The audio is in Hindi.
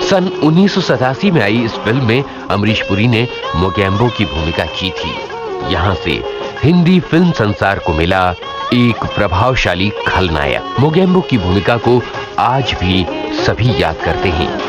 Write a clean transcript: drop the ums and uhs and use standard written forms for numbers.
सन 1987 में आई इस फिल्म में अमरीश पुरी ने मोगैम्बो की भूमिका की थी। यहाँ से हिंदी फिल्म संसार को मिला एक प्रभावशाली खलनायक। मोगैम्बो की भूमिका को आज भी सभी याद करते हैं।